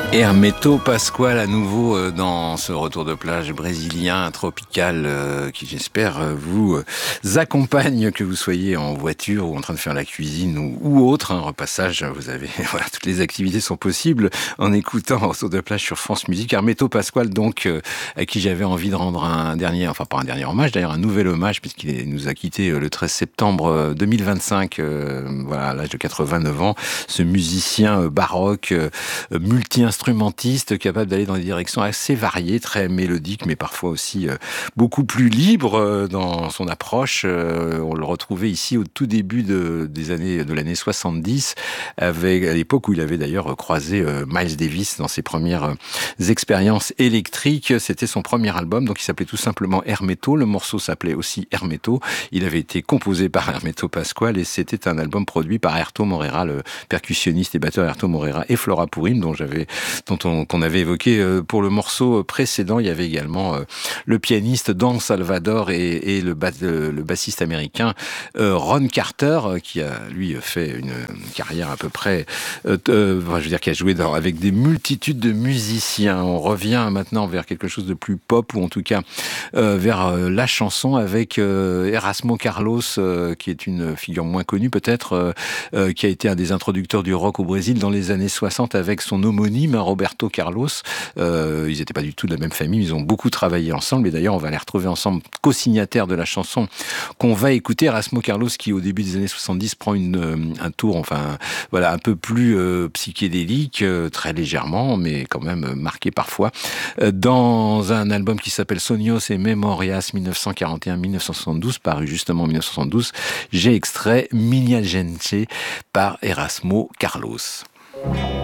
Hermeto Pascoal à nouveau dans ce retour de plage brésilien tropical qui j'espère vous accompagne, que vous soyez en voiture ou en train de faire la cuisine ou autre, un repassage. Vous avez voilà, toutes les activités sont possibles en écoutant Retour de plage sur France Musique. Hermeto Pascoal donc à qui j'avais envie de rendre un dernier, enfin pas un dernier hommage d'ailleurs, un nouvel hommage puisqu'il nous a quitté le 13 septembre 2025 voilà, à l'âge de 89 ans, ce musicien baroque multi-instrumentiste capable d'aller dans des directions assez variées, très mélodiques, mais parfois aussi beaucoup plus libre dans son approche. On le retrouvait ici au tout début de l'année 70, à l'époque où il avait d'ailleurs croisé Miles Davis dans ses premières expériences électriques. C'était son premier album, donc il s'appelait tout simplement Hermeto. Le morceau s'appelait aussi Hermeto. Il avait été composé par Hermeto Pascoal et c'était un album produit par Airto Moreira, le percussionniste et batteur Airto Moreira, et Flora Purim, qu'on avait évoqué pour le morceau précédent. Il y avait également le pianiste Don Salvador et le bassiste américain Ron Carter, qui a lui fait une carrière à peu près, je veux dire, qui a joué avec des multitudes de musiciens. On revient maintenant vers quelque chose de plus pop, ou en tout cas vers la chanson avec Erasmo Carlos, qui est une figure moins connue peut-être, qui a été un des introducteurs du rock au Brésil dans les années 60 avec son homonyme Roberto Carlos. Ils n'étaient pas du tout de la même famille, ils ont beaucoup travaillé ensemble, et d'ailleurs on va les retrouver ensemble, co-signataires de la chanson qu'on va écouter. Erasmo Carlos qui au début des années 70 prend un tour, enfin voilà, un peu plus psychédélique, très légèrement, mais quand même marqué parfois, dans un album qui s'appelle Sonios et Memorias 1941-1972, paru justement en 1972. J'ai extrait Minha Gente par Erasmo Carlos.